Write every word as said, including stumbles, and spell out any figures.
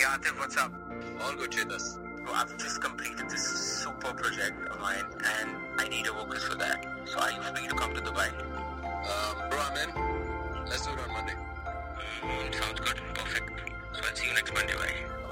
Atif, what's up? All good, Chetas. Bro, I've just completed this super project of mine and I need a vocals for that. So are you free to come to Dubai? Um, bro, I'm in. Let's do it on Monday. Mm, sounds good. Perfect. So I'll see you next Monday, bye.